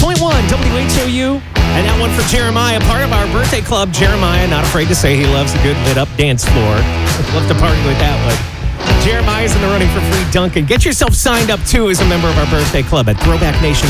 WHOU. And that one for Jeremiah, part of our birthday club. Jeremiah, not afraid to say he loves a good lit-up dance floor. Love to party with that one. Jeremiah's in the running for free Dunkin'. Get yourself signed up, too, as a member of our birthday club at throwbacknation.com.